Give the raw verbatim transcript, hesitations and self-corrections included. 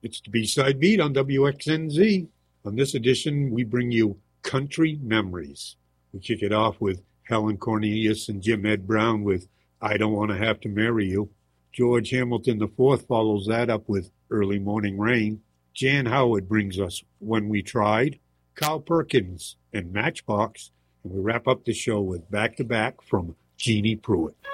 It's the B-Side Beat on W X N Z. On this edition, we bring you Country Memories. We kick it off with Helen Cornelius and Jim Ed Brown with I Don't Want to Have to Marry You. George Hamilton the fourth follows that up with Early Morning Rain. Jan Howard brings us When We Tried. Carl Perkins and Matchbox. And we wrap up the show with Back to Back from Jeannie Pruitt.